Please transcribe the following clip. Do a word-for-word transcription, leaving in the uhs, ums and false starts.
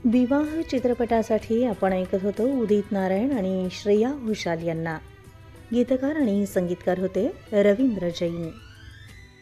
विवाह चित्रपटासाठी आपण ऐकत होतो उदित नारायण आणि श्रेया घोषाल यांना. गीतकार आणि संगीतकार होते रवींद्र जैन.